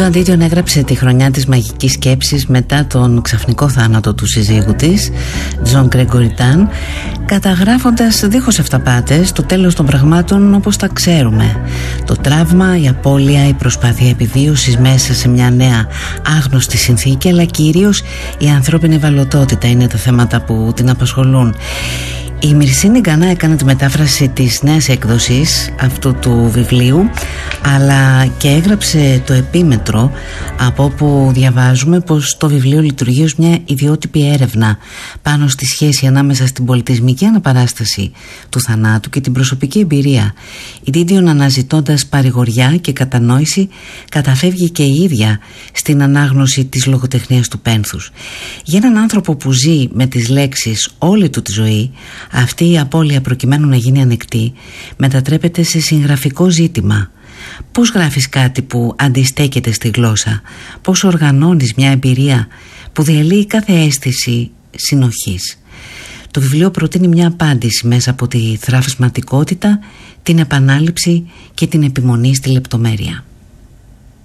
Τζο Αντίτιον έγραψε τη χρονιά της μαγικής σκέψης μετά τον ξαφνικό θάνατο του συζύγου της, Τζον Γκρέγκορι-Τάν, καταγράφοντας δίχως αυταπάτες το τέλος των πραγμάτων όπως τα ξέρουμε. Το τραύμα, η απώλεια, η προσπάθεια επιβίωσης μέσα σε μια νέα άγνωστη συνθήκη, αλλά κυρίως η ανθρώπινη ευαλωτότητα είναι τα θέματα που την απασχολούν. Η Μυρσίνη Γκανά έκανε τη μετάφραση της νέας έκδοσης αυτού του βιβλίου, αλλά και έγραψε το επίμετρο, από όπου διαβάζουμε πως το βιβλίο λειτουργεί ως μια ιδιότυπη έρευνα πάνω στη σχέση ανάμεσα στην πολιτισμική αναπαράσταση του θανάτου και την προσωπική εμπειρία. Η Ντίτιον, αναζητώντας παρηγοριά και κατανόηση, καταφεύγει και η ίδια στην ανάγνωση της λογοτεχνίας του πένθους. Για έναν άνθρωπο που ζει με τις λέξεις όλη του τη ζωή, αυτή η απώλεια, προκειμένου να γίνει ανεκτή, μετατρέπεται σε συγγραφικό ζήτημα. Πώς γράφεις κάτι που αντιστέκεται στη γλώσσα? Πώς οργανώνεις μια εμπειρία που διαλύει κάθε αίσθηση συνοχής? Το βιβλίο προτείνει μια απάντηση μέσα από τη θραυσματικότητα, την επανάληψη και την επιμονή στη λεπτομέρεια.